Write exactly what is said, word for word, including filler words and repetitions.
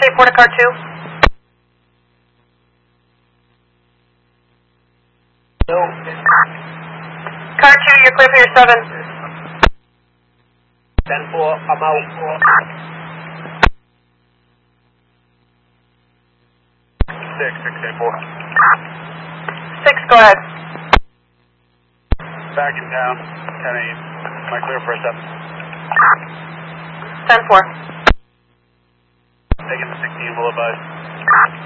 stay four to car two. No. Car two, you're clear for your seven. ten four, I'm out. Six, six, eight, four. Six, go ahead. Backing down, ten eight. Am I clear for a seven? ten four. Taking the sixteen, will advise.